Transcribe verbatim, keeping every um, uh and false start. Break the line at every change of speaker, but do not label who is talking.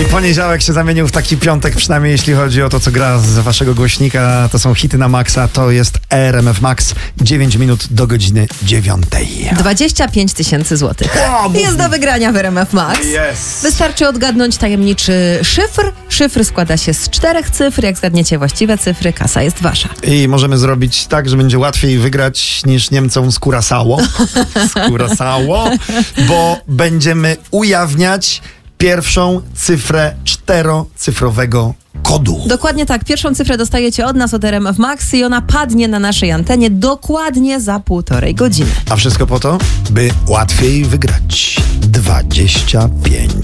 I poniedziałek się zamienił w taki piątek, przynajmniej jeśli chodzi o to, co gra z waszego głośnika. To są hity na maksa, to jest R M F Max. dziewięć minut do godziny dziewiątej.
dwadzieścia pięć tysięcy złotych. Jest do wygrania w R M F Max.
Yes.
Wystarczy odgadnąć tajemniczy szyfr. Szyfr składa się z czterech cyfr. Jak zgadniecie właściwe cyfry, kasa jest wasza.
I możemy zrobić tak, że będzie łatwiej wygrać niż Niemcom z Curaçao. Z Curaçao, bo będziemy ujawniać pierwszą cyfrę czterocyfrowego kodu.
Dokładnie tak. Pierwszą cyfrę dostajecie od nas, od R M F Max i ona padnie na naszej antenie dokładnie za półtorej godziny.
A wszystko po to, by łatwiej wygrać dwadzieścia pięć